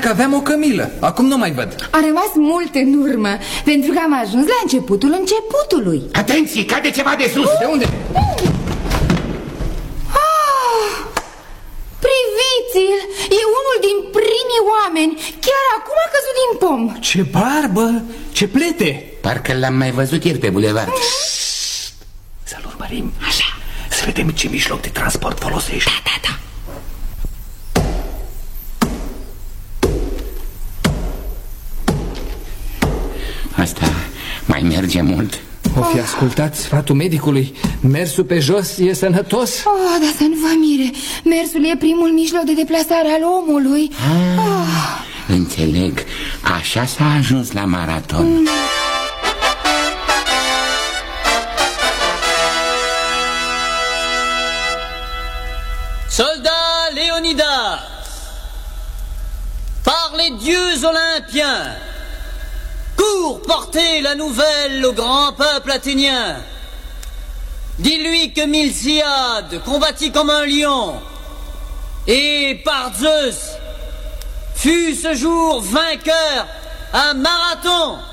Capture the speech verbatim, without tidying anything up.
că aveam o cămilă. Acum nu mai văd. A rămas mult în urmă, pentru că am ajuns la începutul începutului. Atenție, cade ceva de sus. De unde? Ah, priviți-l! E unul din primii oameni. Chiar acum a căzut din pom. Ce barbă, ce plete. Parcă l-am mai văzut ieri pe bulevard. Să-l urmărim. Așa. Să vedem ce mijloc de transport folosești. Da, da, da. Asta mai merge mult? O fi ascultat sfatul medicului. Mersul pe jos e sănătos. Oh, dar să nu vă mire. Mersul e primul mijloc de deplasare al omului. ah, oh. Înțeleg. Așa s-a ajuns la maraton. mm. Soldats Léonidas, par les dieux olympiens, cours porter la nouvelle au grand peuple athénien. Dis-lui que Milsiade combattit comme un lion, et par Zeus fut ce jour vainqueur à Marathon.